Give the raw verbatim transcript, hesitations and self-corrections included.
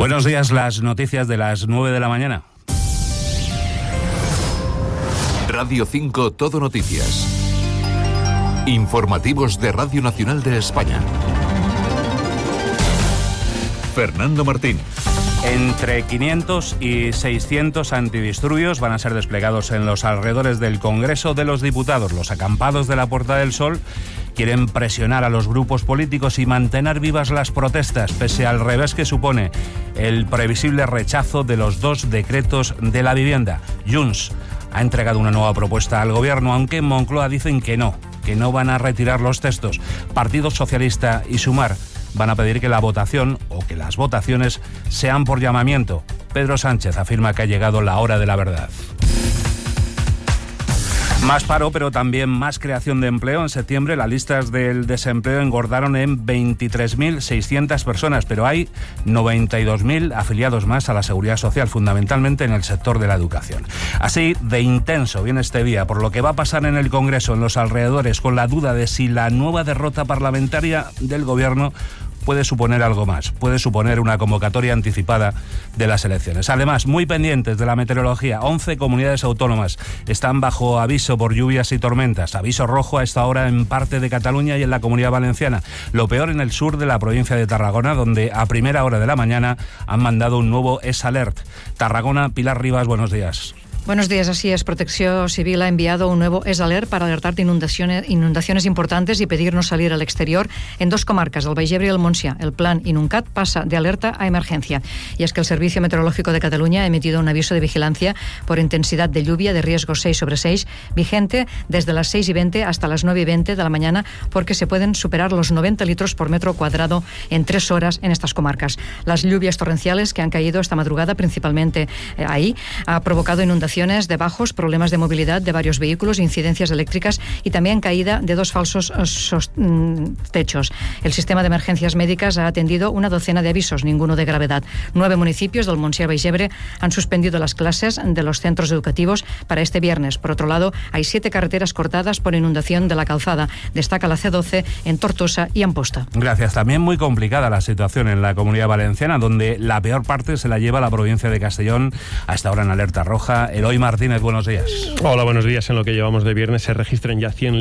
Buenos días, las noticias de las nueve de la mañana. Radio cinco Todo Noticias. Informativos de Radio Nacional de España. Fernando Martín. Entre quinientos y seiscientos antidisturbios van a ser desplegados en los alrededores del Congreso de los Diputados. Los acampados de la Puerta del Sol quieren presionar a los grupos políticos y mantener vivas las protestas, pese al revés que supone el previsible rechazo de los dos decretos de la vivienda. Junts ha entregado una nueva propuesta al Gobierno, aunque en Moncloa dicen que no, que no van a retirar los textos. Partido Socialista y Sumar van a pedir que la votación o que las votaciones sean por llamamiento. Pedro Sánchez afirma que ha llegado la hora de la verdad. Más paro, pero también más creación de empleo. En septiembre las listas del desempleo engordaron en veintitrés mil seiscientas personas, pero hay noventa y dos mil afiliados más a la Seguridad Social, fundamentalmente en el sector de la educación. Así de intenso viene este día por lo que va a pasar en el Congreso, en los alrededores, con la duda de si la nueva derrota parlamentaria del Gobierno puede suponer algo más, puede suponer una convocatoria anticipada de las elecciones. Además, muy pendientes de la meteorología, once comunidades autónomas están bajo aviso por lluvias y tormentas. Aviso rojo a esta hora en parte de Cataluña y en la Comunidad Valenciana. Lo peor en el sur de la provincia de Tarragona, donde a primera hora de la mañana han mandado un nuevo S Alert. Tarragona, Pilar Rivas, buenos días. Buenos días, así es. Protección Civil ha enviado un nuevo S Alert para alertar de inundaciones, inundaciones importantes y pedir no salir al exterior en dos comarcas, el Baix Ebre y el Montsià. El plan Inuncat pasa de alerta a emergencia. Y es que el Servicio Meteorológico de Cataluña ha emitido un aviso de vigilancia por intensidad de lluvia de riesgo seis sobre seis, vigente desde las seis y veinte hasta las nueve y veinte de la mañana, porque se pueden superar los noventa litros por metro cuadrado en tres horas en estas comarcas. Las lluvias torrenciales que han caído esta madrugada, principalmente eh, ahí, ha provocado inundaciones de bajos, problemas de movilidad de varios vehículos, incidencias eléctricas y también caída de dos falsos techos. El sistema de emergencias médicas ha atendido una docena de avisos, ninguno de gravedad. Nueve municipios del Montsià y Baix Ebre han suspendido las clases de los centros educativos para este viernes. Por otro lado, hay siete carreteras cortadas por inundación de la calzada. Destaca la C doce en Tortosa y Amposta. Gracias. También muy complicada la situación en la Comunidad Valenciana, donde la peor parte se la lleva la provincia de Castellón, a esta hora en alerta roja. Eloy Martínez, buenos días. Hola, buenos días. En lo que llevamos de viernes se registran ya cien